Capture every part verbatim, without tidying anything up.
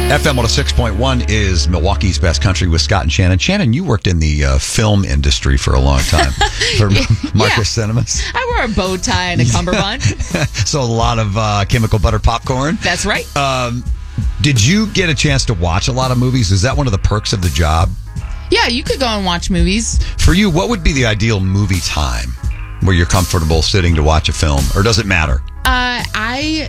F M one oh six point one is Milwaukee's Best Country with Scott and Shannon. Shannon, you worked in the uh, film industry for a long time for Marcus yeah. Cinemas. I wore a bow tie and a cummerbund. So a lot of uh, chemical butter popcorn. That's right. Um, did you get a chance to watch a lot of movies? Is that one of the perks of the job? Yeah, you could go and watch movies. For you, what would be the ideal movie time where you're comfortable sitting to watch a film? Or does it matter? Uh, I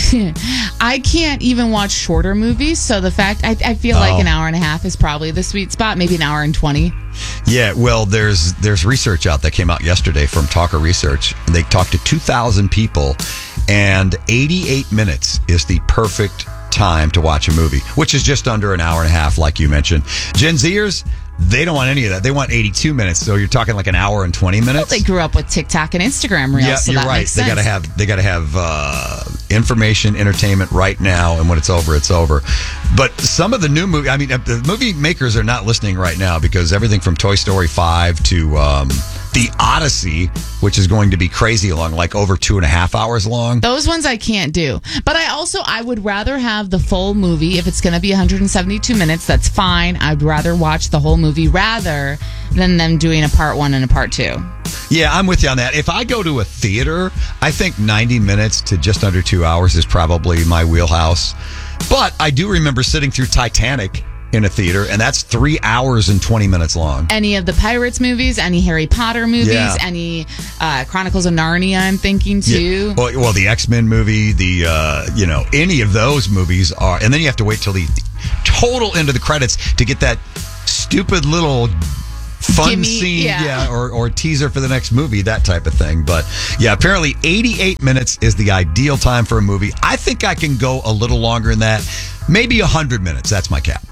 I can't even watch shorter movies, so the fact I, I feel like Oh. an hour and a half is probably the sweet spot. Maybe an hour and twenty. Yeah, well, there's there's research out that came out yesterday from Talker Research. And they talked to two thousand people, and eighty-eight minutes is the perfect time to watch a movie, which is just under an hour and a half, like you mentioned. Gen Zers, they don't want any of that. They want eighty-two minutes, so you're talking like an hour and twenty minutes. Well, they grew up with TikTok and Instagram Reels, Yeah, so you're that right. makes They sense. gotta have they gotta have uh, information, entertainment right now, and when it's over, it's over. But some of the new movie, I mean, the movie makers are not listening right now because everything from Toy Story five to um, The Odyssey, which is going to be crazy long, like over two and a half hours long. Those ones I can't do. But I also, I would rather have the full movie. If it's going to be one hundred seventy-two minutes, that's fine. I'd rather watch the whole movie rather than them doing a part one and a part two. Yeah, I'm with you on that. If I go to a theater, I think ninety minutes to just under two hours is probably my wheelhouse. But I do remember sitting through Titanic in a theater, and that's three hours and twenty minutes long. Any of the Pirates movies, any Harry Potter movies, Yeah. any uh, Chronicles of Narnia, I'm thinking too. Yeah. Well, well, the X-Men movie, the, uh, you know, any of those movies are, and then you have to wait till the total end of the credits to get that stupid little fun Gimme, scene, yeah. yeah, or, or teaser for the next movie, that type of thing. But yeah, apparently eighty-eight minutes is the ideal time for a movie. I think I can go a little longer than that, maybe one hundred minutes. That's my cap.